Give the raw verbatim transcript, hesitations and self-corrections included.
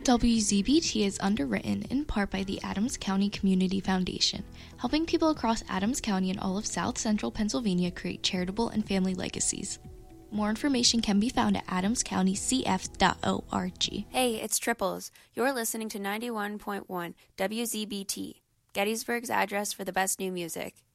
W Z B T is underwritten in part by the Adams County Community Foundation, helping people across Adams County and all of South Central Pennsylvania create charitable and family legacies. More information can be found at adams county c f dot org. Hey, it's Triples. You're listening to ninety-one point one W Z B T, Gettysburg's address for the best new music.